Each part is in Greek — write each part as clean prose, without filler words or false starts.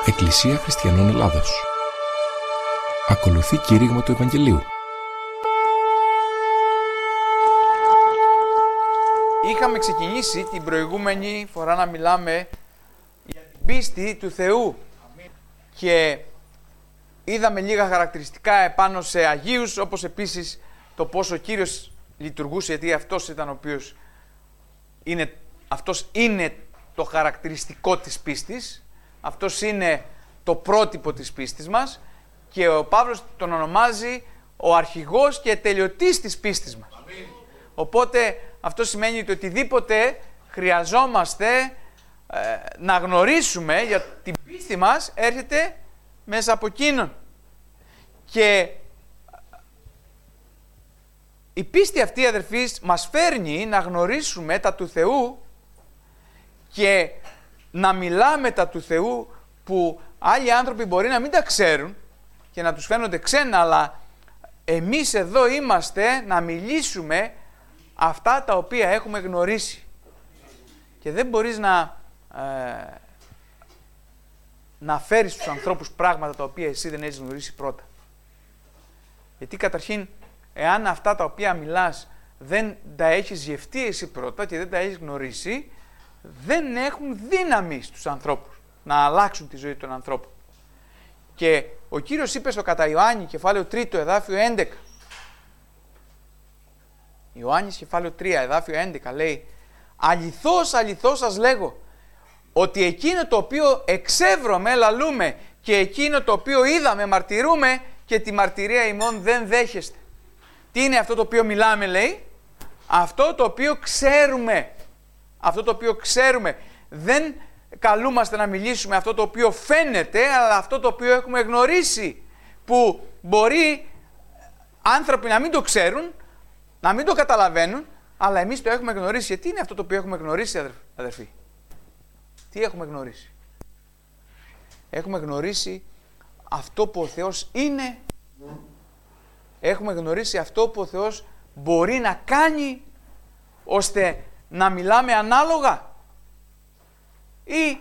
Εκκλησία Χριστιανών Ελλάδος. Ακολουθεί κήρυγμα του Ευαγγελίου. Είχαμε ξεκινήσει την προηγούμενη φορά να μιλάμε για την πίστη του Θεού. Και είδαμε λίγα χαρακτηριστικά επάνω σε Αγίους, όπως επίσης το πώς ο Κύριος λειτουργούσε, γιατί αυτός ήταν ο οποίος αυτός είναι το χαρακτηριστικό της πίστης, αυτός είναι το πρότυπο της πίστης μας και ο Παύλος τον ονομάζει ο αρχηγός και τελειωτής της πίστης μας. Αμήν. Οπότε αυτό σημαίνει ότι οτιδήποτε χρειαζόμαστε να γνωρίσουμε για την πίστη μας έρχεται μέσα από εκείνον. Και η πίστη αυτή, αδερφοί, μας φέρνει να γνωρίσουμε τα του Θεού και να μιλάμε τα του Θεού που άλλοι άνθρωποι μπορεί να μην τα ξέρουν και να τους φαίνονται ξένα, αλλά εμείς εδώ είμαστε να μιλήσουμε αυτά τα οποία έχουμε γνωρίσει. Και δεν μπορείς να φέρεις στους ανθρώπους πράγματα τα οποία εσύ δεν έχεις γνωρίσει πρώτα. Γιατί καταρχήν, εάν αυτά τα οποία μιλάς δεν τα έχεις γευτεί εσύ πρώτα και δεν τα έχεις γνωρίσει, δεν έχουν δύναμη στους ανθρώπους να αλλάξουν τη ζωή των ανθρώπων. Και ο Κύριος είπε στο κατά Ιωάννη, κεφάλαιο 3, εδάφιο 11. Ιωάννης, κεφάλαιο 3, εδάφιο 11, λέει: «Αληθώς, αληθώς σας λέγω, ότι εκείνο το οποίο εξεύρωμε, λαλούμε, και εκείνο το οποίο είδαμε, μαρτυρούμε, και τη μαρτυρία ημών δεν δέχεστε». Τι είναι αυτό το οποίο μιλάμε, λέει? Αυτό το οποίο ξέρουμε. Αυτό το οποίο ξέρουμε. Δεν καλούμαστε να μιλήσουμε αυτό το οποίο φαίνεται, αλλά αυτό το οποίο έχουμε γνωρίσει. Που μπορεί άνθρωποι να μην το ξέρουν, να μην το καταλαβαίνουν, αλλά εμείς το έχουμε γνωρίσει. Γιατί είναι αυτό το οποίο έχουμε γνωρίσει, αδερφοί? Τι έχουμε γνωρίσει? Έχουμε γνωρίσει αυτό που ο Θεός είναι. Έχουμε γνωρίσει αυτό που ο Θεός μπορεί να κάνει ώστε να μιλάμε ανάλογα, ή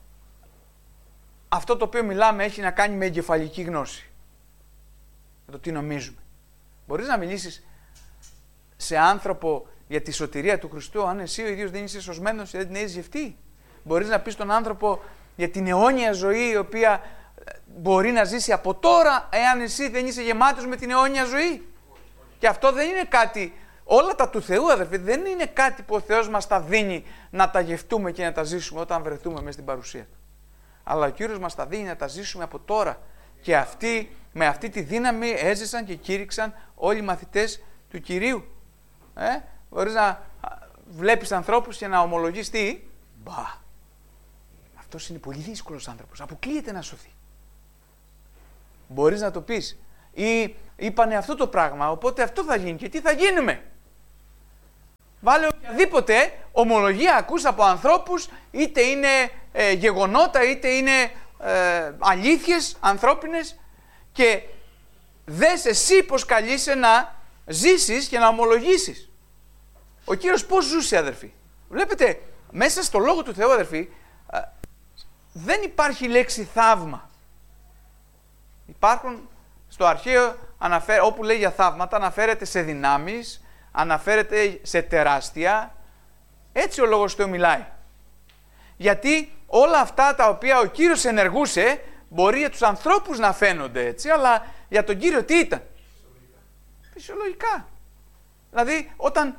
αυτό το οποίο μιλάμε έχει να κάνει με εγκεφαλική γνώση, με το τι νομίζουμε. Μπορείς να μιλήσεις σε άνθρωπο για τη σωτηρία του Χριστού αν εσύ ο ίδιος δεν είσαι σωσμένος και δεν την έχεις γευτεί? Μπορείς να πεις στον άνθρωπο για την αιώνια ζωή η οποία μπορεί να ζήσει από τώρα εάν εσύ δεν είσαι γεμάτος με την αιώνια ζωή? Και αυτό δεν είναι κάτι, όλα τα του Θεού, αδερφοί, δεν είναι κάτι που ο Θεός μας τα δίνει να τα γευτούμε και να τα ζήσουμε όταν βρεθούμε μέσα στην παρουσία Του. Αλλά ο Κύριος μας τα δίνει να τα ζήσουμε από τώρα. Και αυτοί, με αυτή τη δύναμη έζησαν και κήρυξαν όλοι οι μαθητές του Κυρίου. Μπορείς να βλέπεις ανθρώπους και να ομολογείς τι? Μπα, αυτός είναι πολύ δύσκολος άνθρωπος, αποκλείεται να σωθεί. Μπορείς να το πεις. Ή είπανε αυτό το πράγμα, οπότε αυτό θα γίνει. Και τι θα γίνουμε? Βάλε οποιαδήποτε ομολογία ακούς από ανθρώπους, είτε είναι γεγονότα, είτε είναι αλήθειες ανθρώπινες, και δες εσύ πως καλείσαι να ζήσεις και να ομολογήσεις. Ο Κύριος πώς ζούσε, αδερφοί? Βλέπετε, μέσα στο Λόγο του Θεού, αδερφοί, δεν υπάρχει λέξη θαύμα. Υπάρχουν στο αρχαίο, όπου λέει για θαύματα, αναφέρεται σε δυνάμεις, αναφέρεται σε τεράστια. Έτσι ο Λόγος του Θεού μιλάει. Γιατί όλα αυτά τα οποία ο Κύριος ενεργούσε, μπορεί για τους ανθρώπους να φαίνονται έτσι, αλλά για τον Κύριο τι ήταν? Φυσιολογικά. Δηλαδή όταν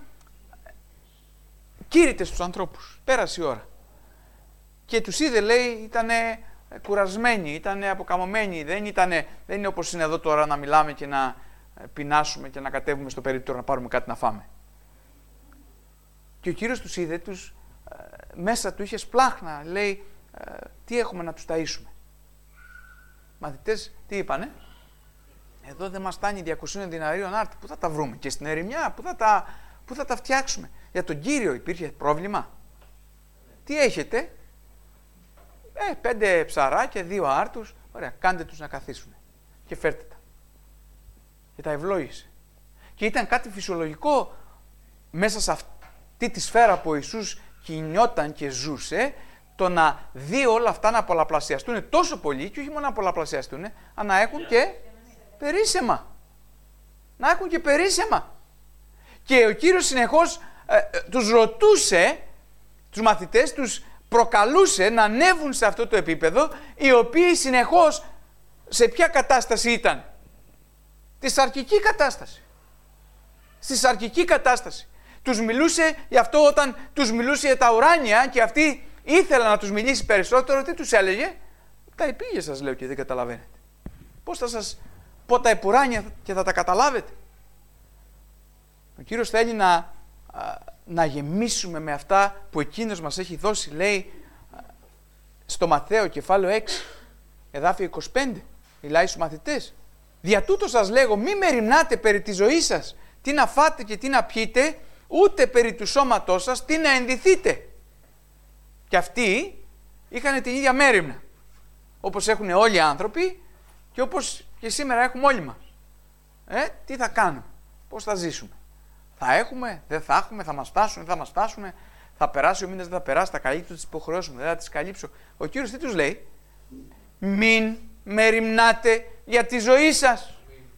κήρυτε στους ανθρώπους, πέρασε η ώρα και τους είδε, λέει, ήτανε κουρασμένοι, ήτανε αποκαμωμένοι, δεν είναι όπως είναι εδώ τώρα να μιλάμε και να πεινάσουμε και να κατέβουμε στο περίπτωρο να πάρουμε κάτι να φάμε. Και ο Κύριος τους είδε, μέσα του είχε σπλάχνα, λέει, τι έχουμε να τους ταΐσουμε? Μαθητές τι είπανε? Εδώ δεν μας φτάνει 200 διναρίων άρτη, πού θα τα βρούμε? Και στην ερημιά, πού θα τα φτιάξουμε? Για τον Κύριο υπήρχε πρόβλημα? Τι έχετε? 5 ψαρά και 2 άρτους, ωραία, κάντε τους να καθίσουν και φέρτε τα. Και τα ευλόγησε. Και ήταν κάτι φυσιολογικό μέσα σε αυτή τη σφαίρα που ο Ιησούς κινιόταν και ζούσε, το να δει όλα αυτά να πολλαπλασιαστούν τόσο πολύ, και όχι μόνο να πολλαπλασιαστούν, αλλά να έχουν και περίσσεμα. Να έχουν και περίσσεμα. Και ο Κύριος συνεχώς τους ρωτούσε, τους μαθητές, τους προκαλούσε να ανέβουν σε αυτό το επίπεδο, οι οποίοι συνεχώς σε ποια κατάσταση ήταν? Τη σαρκική κατάσταση. Στη σαρκική κατάσταση. Τους μιλούσε γι' αυτό, όταν τους μιλούσε για τα ουράνια και αυτοί ήθελαν να τους μιλήσει περισσότερο, τι τους έλεγε? Τα επίγεια σας λέω και δεν καταλαβαίνετε. Πώς θα σας πω τα επουράνια και θα τα καταλάβετε? Ο Κύριος θέλει να γεμίσουμε με αυτά που Εκείνος μας έχει δώσει. Λέει στο Ματθαίο κεφάλαιο 6, εδάφιο 25, μιλάει στους μαθητές. Δια τούτο σας λέγω, μη μεριμνάτε περί της ζωής σας, τι να φάτε και τι να πιείτε, ούτε περί του σώματός σας, τι να ενδυθείτε. Και αυτοί είχαν την ίδια μέριμνα, όπως έχουν όλοι οι άνθρωποι και όπως και σήμερα έχουμε όλοι μας. Τι θα κάνουμε, πώς θα ζήσουμε? Θα έχουμε, δεν θα έχουμε, θα μας φτάσουν, δεν θα μας φτάσουν, θα περάσει ο μήνας, δεν θα περάσει, θα καλύψω τις υποχρεώσεις μου, δεν θα τις καλύψω. Ο Κύριος τι τους λέει? Μην μεριμνάτε για τη ζωή σας.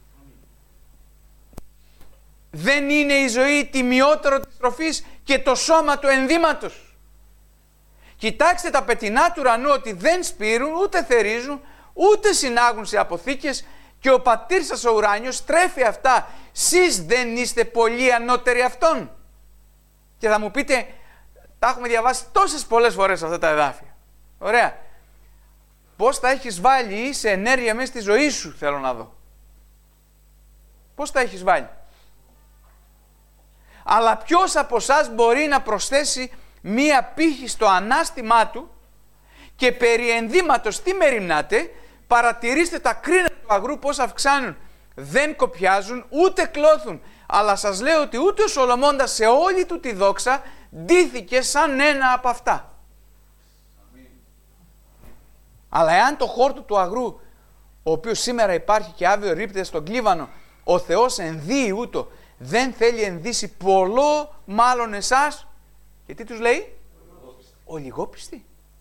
Δεν είναι η ζωή τιμιότερο της τροφής και το σώμα του ενδύματος? Κοιτάξτε τα πετεινά του ουρανού, ότι δεν σπείρουν, ούτε θερίζουν, ούτε συνάγουν σε αποθήκες, και ο πατήρ σας ο ουράνιος τρέφει αυτά. Σεις δεν είστε πολύ ανώτεροι αυτών? Και θα μου πείτε, τα έχουμε διαβάσει τόσες πολλές φορές αυτά τα εδάφια. Ωραία. Πώς θα έχεις βάλει σε ενέργεια μέσα στη ζωή σου, θέλω να δω. Πώς θα έχεις βάλει? Αλλά ποιος από εσάς μπορεί να προσθέσει μία πύχη στο ανάστημά του? Και περί ενδύματος τι μεριμνάτε? Παρατηρήστε τα κρίνα του αγρού πώς αυξάνουν. Δεν κοπιάζουν ούτε κλώθουν. Αλλά σας λέω ότι ούτε ο Σολομώντας σε όλη του τη δόξα ντύθηκε σαν ένα από αυτά. Αλλά εάν το χόρτο του αγρού, ο οποίος σήμερα υπάρχει και αύριο ρίπτεται στον κλίβανο, ο Θεός ενδύει ούτω, δεν θέλει ενδύσει πολλό μάλλον εσάς? Και τι τους λέει? Ο λιγόπιστοι.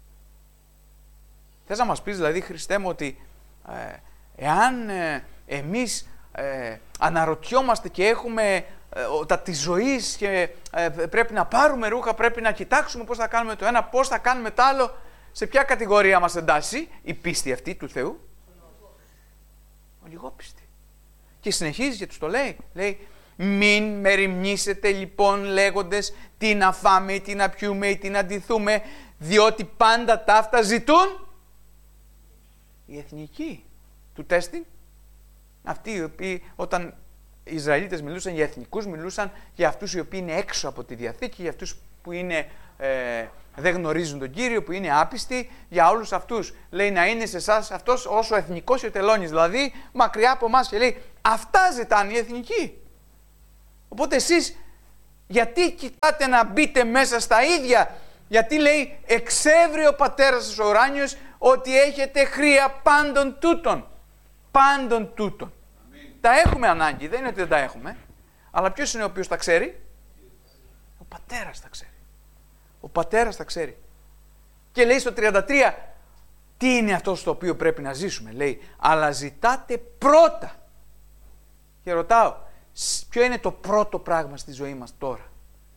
Θες να μας πεις δηλαδή, Χριστέ μου, ότι εάν εμείς αναρωτιόμαστε και έχουμε τα της ζωής και πρέπει να πάρουμε ρούχα, πρέπει να κοιτάξουμε πώς θα κάνουμε το ένα, πώς θα κάνουμε το άλλο, σε ποια κατηγορία μας εντάσσει η πίστη αυτή του Θεού? Ο λιγόπιστη. Και συνεχίζει και τους το λέει. Λέει, μην μεριμνήσετε λοιπόν λέγοντες τι να φάμε ή τι να πιούμε ή τι να ντυθούμε, διότι πάντα τα αυτά ζητούν οι εθνικοί του τέστην. Αυτοί οι οποίοι, όταν οι Ισραηλίτες μιλούσαν για εθνικούς, μιλούσαν για αυτούς οι οποίοι είναι έξω από τη Διαθήκη, για αυτούς που είναι, δεν γνωρίζουν τον Κύριο, που είναι άπιστοι, για όλους αυτούς. Λέει να είναι σε εσάς αυτός όσο εθνικός και ο τελώνης, δηλαδή μακριά από εμάς, και λέει αυτά ζητάνε οι εθνικοί. Οπότε εσείς γιατί κοιτάτε να μπείτε μέσα στα ίδια? Γιατί λέει εξεύρει ο πατέρας σας ο ουράνιος ότι έχετε χρία πάντων τούτων. Πάντων τούτων. Τα έχουμε ανάγκη, δεν είναι ότι δεν τα έχουμε. Αλλά ποιος είναι ο οποίος τα ξέρει? Ο πατέρας τα ξέρει. Ο πατέρας τα ξέρει. Και λέει στο 33, τι είναι αυτό στο οποίο πρέπει να ζήσουμε? Λέει, αλλά ζητάτε πρώτα. Και ρωτάω, ποιο είναι το πρώτο πράγμα στη ζωή μας τώρα?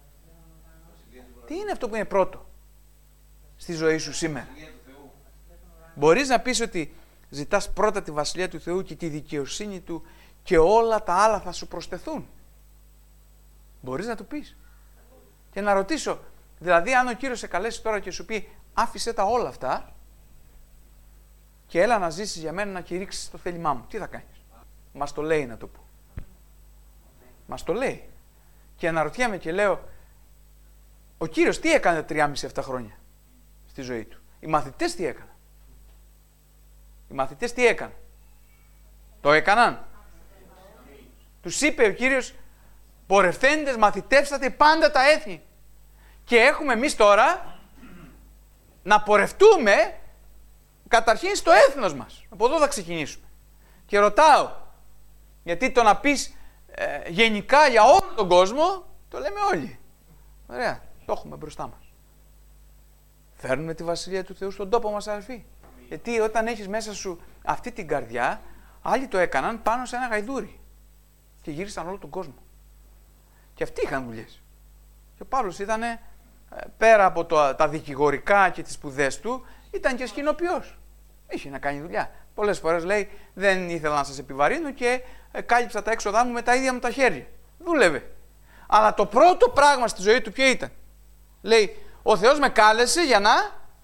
Τι είναι αυτό που είναι πρώτο στη ζωή σου σήμερα? Μπορείς να πεις ότι ζητάς πρώτα τη Βασιλεία του Θεού και τη δικαιοσύνη Του και όλα τα άλλα θα σου προσθεθούν? Μπορείς να το πεις? Και να ρωτήσω, δηλαδή αν ο Κύριος σε καλέσει τώρα και σου πει άφησε τα όλα αυτά και έλα να ζήσεις για μένα, να κηρύξεις το θέλημά μου, τι θα κάνεις? Μας το λέει να το πω. Μας το λέει. Και αναρωτιέμαι και λέω, ο Κύριος τι έκανε 3,5-7 χρόνια στη ζωή Του? Οι μαθητές τι έκαναν? Οι μαθητές τι έκαναν? Το έκαναν? Τους είπε ο Κύριος, πορευθέντες μαθητεύσατε πάντα τα έθνη. Και έχουμε εμείς τώρα να πορευτούμε καταρχήν στο έθνος μας. Από εδώ θα ξεκινήσουμε. Και ρωτάω, γιατί το να πεις γενικά για όλο τον κόσμο, το λέμε όλοι. Ωραία, το έχουμε μπροστά μας. φέρνουμε τη Βασιλεία του Θεού στον τόπο μας, αδερφοί. Γιατί όταν έχεις μέσα σου αυτή την καρδιά, άλλοι το έκαναν πάνω σε ένα γαϊδούρι και γύρισαν όλο τον κόσμο. Και αυτοί είχαν δουλειές. Και ο Παύλος ήταν, πέρα από τα δικηγορικά και τις σπουδές του, ήταν και σκηνοποιός. Είχε να κάνει δουλειά. Πολλές φορές λέει, δεν ήθελα να σας επιβαρύνω και κάλυψα τα έξοδά μου με τα ίδια μου τα χέρια. Δούλευε. Αλλά το πρώτο πράγμα στη ζωή του ποιο ήταν? Λέει, ο Θεός με κάλεσε για να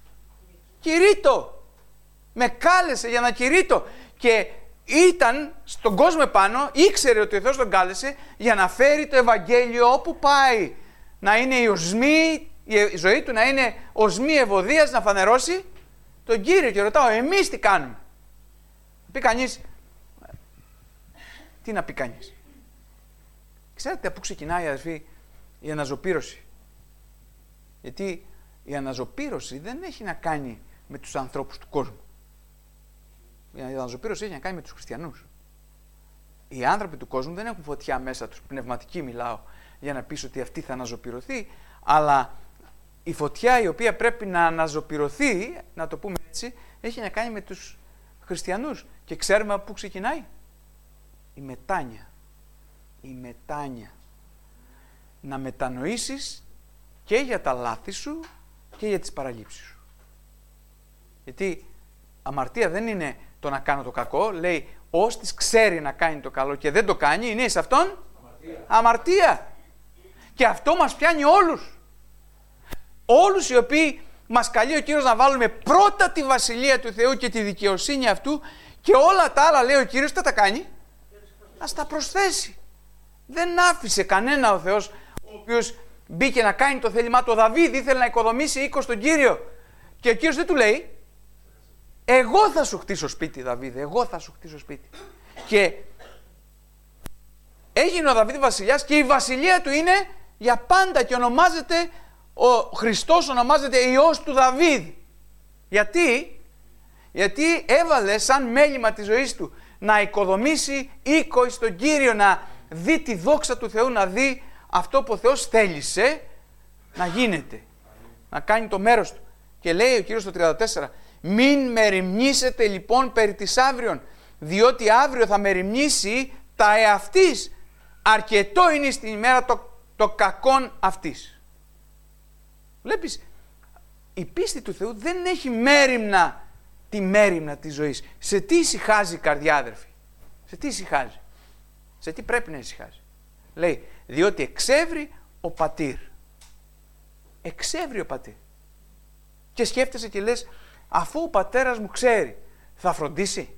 κηρύττω. Με κάλεσε για να κηρύττω. Και ήταν στον κόσμο επάνω, ήξερε ότι ο Θεός τον κάλεσε για να φέρει το Ευαγγέλιο όπου πάει. Να είναι η ζωή του να είναι οσμή ευωδίας, να φανερώσει τον Κύριο. Και ρωτάω, εμείς τι κάνουμε? Πει κανείς, τι να πει κανείς? Ξέρετε πού ξεκινάει, αδερφοί, η αναζωπήρωση? Γιατί η αναζωπήρωση δεν έχει να κάνει με τους ανθρώπους του κόσμου. Η αναζωπήρωση έχει να κάνει με τους χριστιανούς. Οι άνθρωποι του κόσμου δεν έχουν φωτιά μέσα τους, πνευματική μιλάω, για να πεις ότι αυτή θα αναζωπηρωθεί, αλλά η φωτιά η οποία πρέπει να αναζωπηρωθεί, να το πούμε έτσι, έχει να κάνει με τους χριστιανούς. Και ξέρουμε πού ξεκινάει? Η μετάνοια. Η μετάνοια. Να μετανοήσεις και για τα λάθη σου και για τις παραλήψεις σου. Γιατί αμαρτία δεν είναι το να κάνω το κακό. Λέει, όστις ξέρει να κάνει το καλό και δεν το κάνει, είναι σε αυτόν αμαρτία. Και αυτό μας πιάνει όλους. Όλους οι οποίοι μας καλεί ο Κύριος να βάλουμε πρώτα τη Βασιλεία του Θεού και τη δικαιοσύνη αυτού, και όλα τα άλλα, λέει ο Κύριος, τι θα τα κάνει? Να στα προσθέσει. Δεν άφησε κανένα ο Θεός, ο οποίος μπήκε να κάνει το θέλημά του. Ο Δαβίδ ήθελε να οικοδομήσει οίκο στον Κύριο. Και ο Κύριος δεν του λέει, εγώ θα σου χτίσω σπίτι, Δαβίδ, εγώ θα σου χτίσω σπίτι. Και έγινε ο Δαβίδ βασιλιάς και η βασιλεία του είναι για πάντα και ονομάζεται, ο Χριστός ονομάζεται Υιός του Δαβίδ. Γιατί έβαλε σαν μέλημα της ζωής του να οικοδομήσει οίκο στον Κύριο, να δει τη δόξα του Θεού, να δει αυτό που ο Θεός θέλησε να γίνεται, να κάνει το μέρος του. Και λέει ο Κύριος στο 34, μην μεριμνήσετε λοιπόν περί της αύριον, διότι αύριο θα μεριμνήσει τα εαυτής, αρκετό είναι στην ημέρα το κακόν αυτής. Βλέπεις, η πίστη του Θεού δεν έχει μέριμνα, τη μέριμνα της ζωής. Σε τι ησυχάζει η καρδιά, αδερφοί? Σε τι ησυχάζει? Σε τι πρέπει να ησυχάζει? Λέει, διότι εξεύρει ο πατήρ. Εξεύρει ο πατήρ. Και σκέφτεσαι και λες, αφού ο πατέρας μου ξέρει, θα φροντίσει?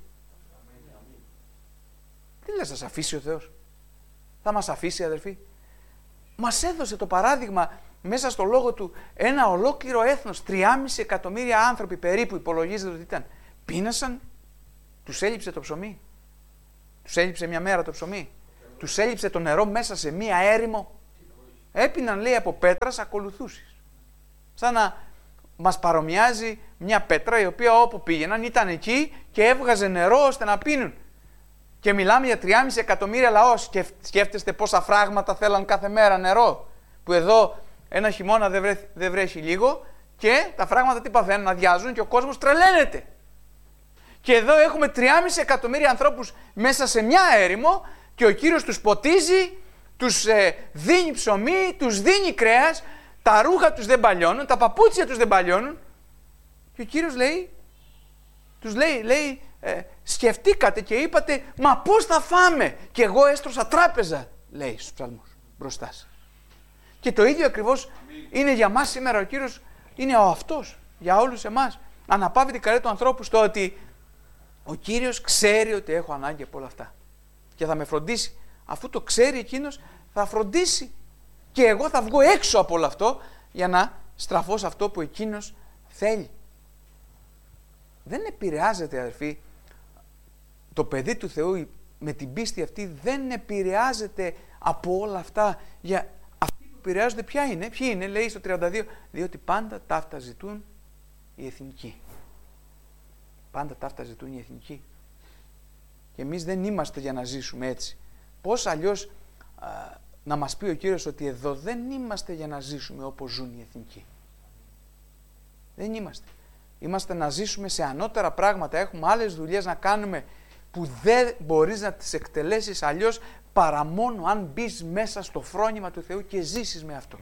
Τι λες, θα σε αφήσει ο Θεός? Θα μας αφήσει, αδερφοί? Μας έδωσε το παράδειγμα μέσα στο λόγο του ένα ολόκληρο έθνος, 3,5 εκατομμύρια άνθρωποι περίπου υπολογίζεται ότι ήταν. Πείνασαν, τους έλειψε το ψωμί. Τους έλειψε μια μέρα το ψωμί. Τους έλειψε το νερό μέσα σε μία έρημο. Έπιναν, λέει, από πέτρας ακολουθούσεις. Σαν να μας παρομοιάζει μια πέτρα η οποία όπου πήγαιναν ήταν εκεί και έβγαζε νερό ώστε να πίνουν. Και μιλάμε για 3,5 εκατομμύρια λαός. Σκέφτεστε πόσα φράγματα θέλαν κάθε μέρα νερό. Που εδώ ένα χειμώνα δεν βρέχει λίγο και τα φράγματα τι παθαίνουν? Αδειάζουν και ο κόσμος τρελαίνεται. Και εδώ έχουμε 3,5 εκατομμύρια ανθρώπους μέσα σε μια έρημο και ο Κύριος τους ποτίζει, τους δίνει ψωμί, τους δίνει κρέας, τα ρούχα τους δεν παλιώνουν, τα παπούτσια τους δεν παλιώνουν. Και ο Κύριος τους λέει, σκεφτήκατε και είπατε, μα πώς θα φάμε? Και εγώ έστρωσα τράπεζα, λέει στους ψαλμούς, μπροστά σας. Και το ίδιο ακριβώς είναι για μας σήμερα. Ο Κύριος είναι ο αυτός για όλους εμάς. Αναπαύει την καρδιά του ανθρώπου στο ότι ο Κύριος ξέρει ότι έχω ανάγκη από όλα αυτά και θα με φροντίσει. Αφού το ξέρει εκείνος, θα φροντίσει και εγώ θα βγω έξω από όλο αυτό για να στραφώ σε αυτό που εκείνος θέλει. Δεν επηρεάζεται, αδερφοί, το παιδί του Θεού με την πίστη αυτή δεν επηρεάζεται από όλα αυτά. Για αυτοί που επηρεάζονται ποιοι είναι, λέει στο 32, διότι πάντα ταύτα ζητούν οι εθνικοί. Πάντα ταύτα ζητούν οι εθνικοί. Και εμείς δεν είμαστε για να ζήσουμε έτσι. Πώς αλλιώς να μας πει ο Κύριος ότι εδώ δεν είμαστε για να ζήσουμε όπως ζουν οι εθνικοί. Δεν είμαστε. Είμαστε να ζήσουμε σε ανώτερα πράγματα. Έχουμε άλλες δουλειές να κάνουμε που δεν μπορείς να τις εκτελέσεις αλλιώς παρά μόνο αν μπεις μέσα στο φρόνημα του Θεού και ζήσεις με αυτό.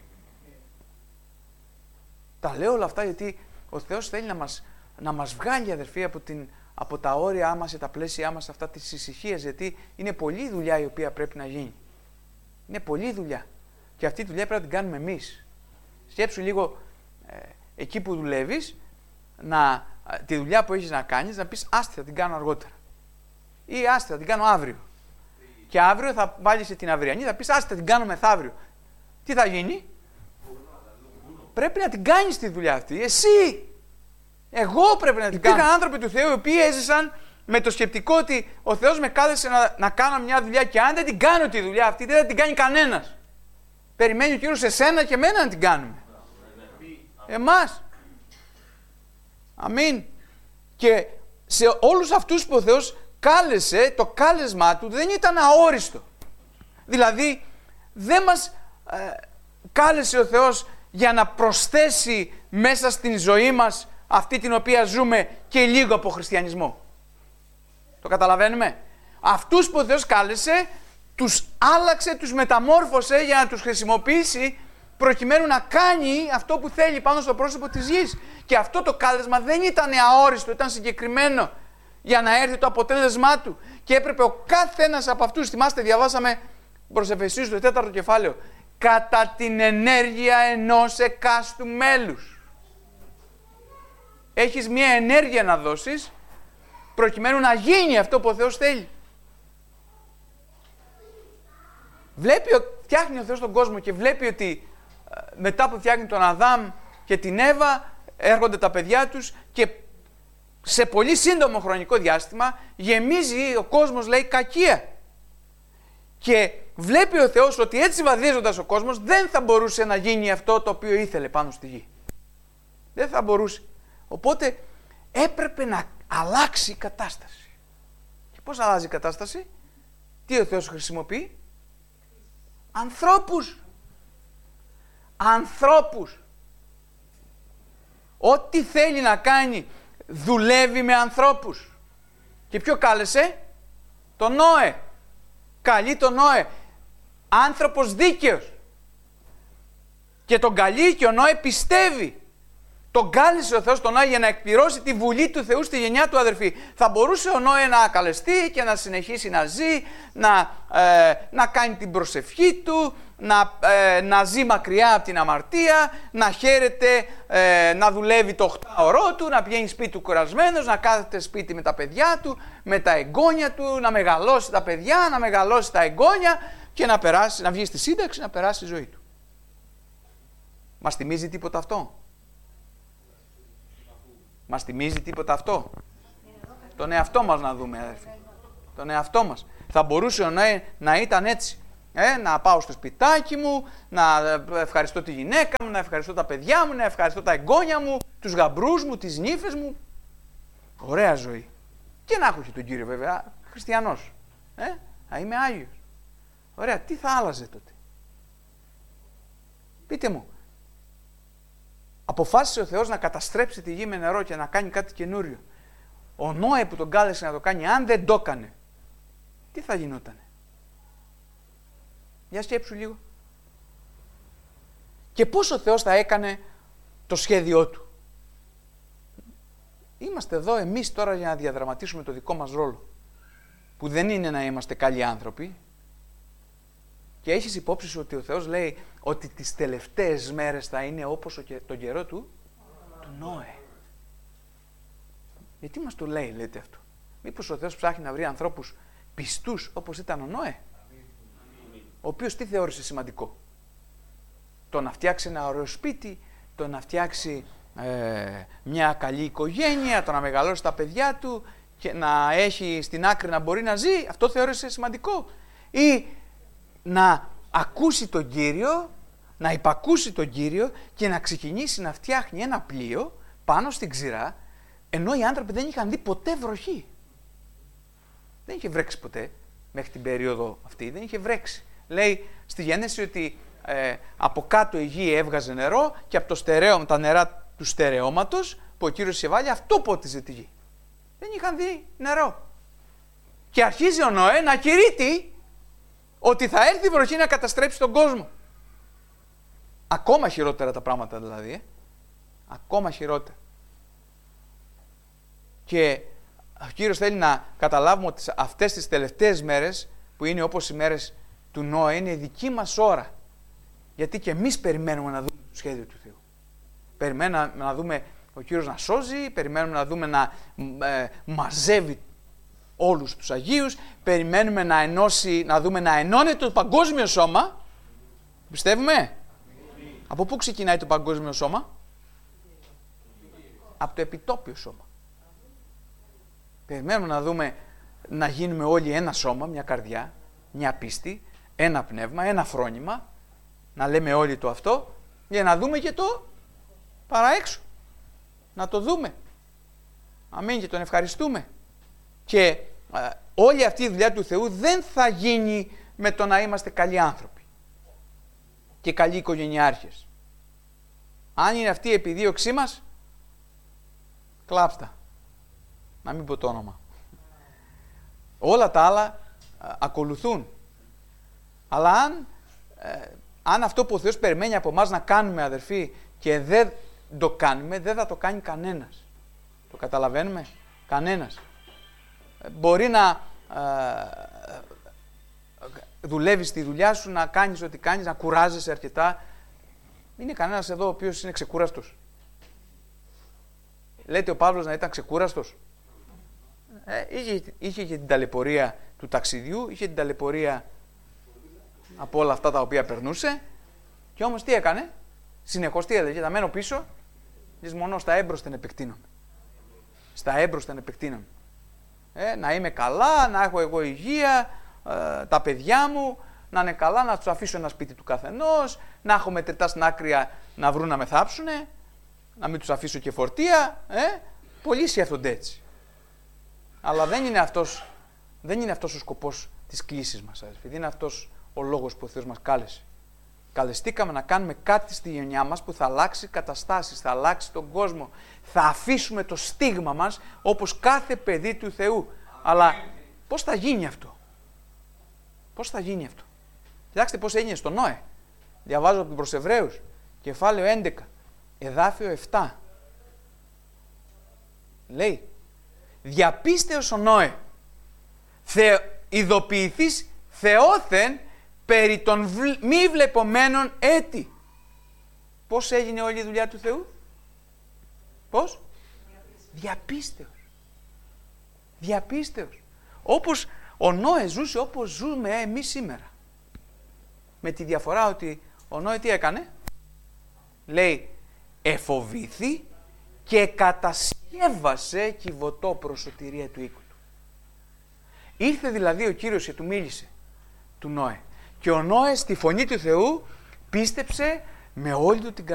Τα λέω όλα αυτά γιατί ο Θεός θέλει να μας βγάλει, αδερφοί, από τα όρια μας και τα πλαίσια μας, αυτά της ησυχίας, γιατί είναι πολλή δουλειά η οποία πρέπει να γίνει. Είναι πολλή δουλειά. Και αυτή τη δουλειά πρέπει να την κάνουμε εμείς. Σκέψου λίγο εκεί που δουλεύεις, τη δουλειά που έχεις να κάνεις, να πεις άστη, θα την κάνω αργότερα. Ή άστη, θα την κάνω αύριο. Και αύριο θα βάλεις την αυριανή, θα πεις άστη, θα την κάνω μεθαύριο. Τι θα γίνει? Πρέπει να την κάνεις τη δουλειά αυτή. Εσύ! Εγώ πρέπει να την κάνω. Υπήρχαν άνθρωποι του Θεού οι οποίοι έζησαν με το σκεπτικό ότι ο Θεός με κάλεσε να κάνω μια δουλειά και αν δεν την κάνω τη δουλειά αυτή, δεν θα την κάνει κανένας. Περιμένει ο Κύριος εσένα και εμένα να την κάνουμε. Εμάς. Αμήν. Και σε όλους αυτούς που ο Θεός κάλεσε, το κάλεσμά του δεν ήταν αόριστο. Δηλαδή δεν μας κάλεσε ο Θεός για να προσθέσει μέσα στην ζωή μας αυτή την οποία ζούμε και λίγο από χριστιανισμό. Το καταλαβαίνουμε? Αυτούς που ο Θεός κάλεσε, τους άλλαξε, τους μεταμόρφωσε για να τους χρησιμοποιήσει προκειμένου να κάνει αυτό που θέλει πάνω στο πρόσωπο της γης. Και αυτό το κάλεσμα δεν ήταν αόριστο, ήταν συγκεκριμένο για να έρθει το αποτέλεσμά του. Και έπρεπε ο κάθε ένας από αυτούς, θυμάστε, διαβάσαμε προς Εφεσίους το 4ο κεφάλαιο, κατά την ενέργεια ενός εκάστου μέλους. Έχεις μια ενέργεια να δώσεις προκειμένου να γίνει αυτό που ο Θεός θέλει. Φτιάχνει ο Θεός τον κόσμο και βλέπει ότι μετά που φτιάχνει τον Αδάμ και την Εύα έρχονται τα παιδιά τους και σε πολύ σύντομο χρονικό διάστημα γεμίζει ο κόσμος, λέει, κακία. Και βλέπει ο Θεός ότι έτσι βαδίζοντας ο κόσμος δεν θα μπορούσε να γίνει αυτό το οποίο ήθελε πάνω στη γη. Δεν θα μπορούσε. Οπότε έπρεπε να αλλάξει η κατάσταση. Και πώς αλλάζει η κατάσταση? Τι ο Θεός χρησιμοποιεί? Ανθρώπους. Ανθρώπους. Ό,τι θέλει να κάνει δουλεύει με ανθρώπους. Και ποιο κάλεσε? Τον Νόε. Καλεί τον Νόε. Άνθρωπος δίκαιος. Και τον καλεί και ο Νόε πιστεύει. Τον κάλεσε ο Θεός τον Νόε για να εκπληρώσει τη βουλή του Θεού στη γενιά του, αδερφοί. Θα μπορούσε ο Νόε να καλεστεί και να συνεχίσει να ζει, να κάνει την προσευχή του, να ζει μακριά από την αμαρτία, να χαίρεται, να δουλεύει το 8ωρο του, να πηγαίνει σπίτι του κουρασμένος, να κάθεται σπίτι με τα παιδιά του, με τα εγγόνια του, να μεγαλώσει τα παιδιά, να μεγαλώσει τα εγγόνια και να βγει στη σύνταξη, να περάσει τη ζωή του. Μας θυμίζει τίποτα αυτό? Μας θυμίζει τίποτα αυτό? Τον εαυτό μας να δούμε, αδερφοί. Τον εαυτό μας. Θα μπορούσε να ήταν έτσι. Να πάω στο σπιτάκι μου, να ευχαριστώ τη γυναίκα μου, να ευχαριστώ τα παιδιά μου, να ευχαριστώ τα εγγόνια μου, τους γαμπρούς μου, τις νύφες μου. Ωραία ζωή. Και να έχω και τον Κύριο βέβαια, χριστιανός. Θα είμαι Άγιος. Ωραία, τι θα άλλαζε τότε? Πείτε μου. Αποφάσισε ο Θεός να καταστρέψει τη γη με νερό και να κάνει κάτι καινούριο. Ο Νόε που τον κάλεσε να το κάνει, αν δεν το έκανε, τι θα γινότανε? Για σκέψου λίγο. Και πώς ο Θεός θα έκανε το σχέδιό του? Είμαστε εδώ εμείς τώρα για να διαδραματίσουμε το δικό μας ρόλο. Που δεν είναι να είμαστε καλοί άνθρωποι. Και έχεις υπόψη σου ότι ο Θεός λέει ότι τις τελευταίες μέρες θα είναι όπως τον καιρό του Νόε. Γιατί μας το λέει, λέτε αυτό? Μήπως ο Θεός ψάχνει να βρει ανθρώπους πιστούς όπως ήταν ο Νόε? Ο οποίος τι θεώρησε σημαντικό? Το να φτιάξει ένα ωραίο σπίτι, το να φτιάξει μια καλή οικογένεια, το να μεγαλώσει τα παιδιά του και να έχει στην άκρη να μπορεί να ζει, αυτό θεώρησε σημαντικό? Ή να ακούσει τον Κύριο, να υπακούσει τον Κύριο και να ξεκινήσει να φτιάχνει ένα πλοίο πάνω στην ξηρά, ενώ οι άνθρωποι δεν είχαν δει ποτέ βροχή. Δεν είχε βρέξει ποτέ μέχρι την περίοδο αυτή, δεν είχε βρέξει. Λέει στη Γένεση ότι από κάτω η γη έβγαζε νερό και από το στερέωμα, τα νερά του στερεώματος που ο Κύριος είχε βάλει, αυτό πότιζε τη γη. Δεν είχαν δει νερό. Και αρχίζει ο Νόε να κηρύττει ότι θα έρθει η βροχή να καταστρέψει τον κόσμο. Ακόμα χειρότερα τα πράγματα δηλαδή. Ακόμα χειρότερα. Και ο Κύριος θέλει να καταλάβουμε ότι αυτές τις τελευταίες μέρες, που είναι όπως οι μέρες του Νόε, είναι η δική μας ώρα. Γιατί και εμείς περιμένουμε να δούμε το σχέδιο του Θεού. Περιμένουμε να δούμε ο Κύριος να σώζει, περιμένουμε να δούμε να μαζεύει όλους τους Αγίους, περιμένουμε να δούμε να ενώνεται το παγκόσμιο σώμα. Πιστεύουμε? Από πού ξεκινάει το παγκόσμιο σώμα? Από το επιτόπιο σώμα. Περιμένουμε να δούμε να γίνουμε όλοι ένα σώμα, μια καρδιά, μια πίστη, ένα πνεύμα, ένα φρόνημα, να λέμε όλοι το αυτό, για να δούμε και το παραέξω. Να το δούμε. Αμήν, και τον ευχαριστούμε. Και όλη αυτή η δουλειά του Θεού δεν θα γίνει με το να είμαστε καλοί άνθρωποι και καλοί οικογενειάρχες. Αν είναι αυτή η επιδίωξή μας, κλάψτα. Να μην πω το όνομα. Όλα τα άλλα ακολουθούν. Αλλά αν αυτό που ο Θεός περιμένει από εμάς να κάνουμε, αδερφοί, και δεν το κάνουμε, δεν θα το κάνει κανένας. Το καταλαβαίνουμε? Κανένας. Μπορεί να δουλεύεις τη δουλειά σου, να κάνεις ό,τι κάνεις, να κουράζεσαι αρκετά. Είναι κανένας εδώ ο οποίος είναι ξεκούραστος? Λέτε ο Παύλος να ήταν ξεκούραστος? Είχε και την ταλαιπωρία του ταξιδιού, είχε την ταλαιπωρία από όλα αυτά τα οποία περνούσε, και όμως τι έκανε? Συνεχώς τι έλεγε? Θα μένω πίσω, λες μόνο στα έμπροσθεν επεκτείνομαι. Στα έμπροσθεν επεκτείνομαι. Να είμαι καλά, να έχω εγώ υγεία, τα παιδιά μου να είναι καλά, να τους αφήσω ένα σπίτι του καθενός, να έχω μετρητά στην άκρη να βρουν να με θάψουνε, να μην τους αφήσω και φορτία. Πολλοί σκέφτονται έτσι. Αλλά δεν είναι αυτός ο σκοπός της κλήσης μας, αδελφοί. Δεν είναι αυτός ο λόγος που ο Θεός μας κάλεσε. Καλεστήκαμε να κάνουμε κάτι στη γενιά μας που θα αλλάξει καταστάσεις, θα αλλάξει τον κόσμο. Θα αφήσουμε το στίγμα μας όπως κάθε παιδί του Θεού. Αλλά πώς θα γίνει αυτό? Πώς θα γίνει αυτό? Κοιτάξτε πώς έγινε στο Νόε. Διαβάζω από την προς Εβραίους, κεφάλαιο 11, εδάφιο 7. Λέει, διαπίστεως ο Νόε, ειδοποιηθείς Θεόθεν περί των μη βλεπομένων έτη. Πώς έγινε όλη η δουλειά του Θεού? Πώς? Διαπίστεως. Διαπίστεως. Όπως ο Νόε ζούσε όπως ζούμε εμείς σήμερα. Με τη διαφορά ότι ο Νόε τι έκανε? Λέει, εφοβήθη και κατασκεύασε κυβωτό προς σωτηρία του οίκου του. Ήρθε δηλαδή ο Κύριος και του μίλησε, του Νόε. Και ο Νόε στη φωνή του Θεού πίστεψε με όλη του την καρδιά.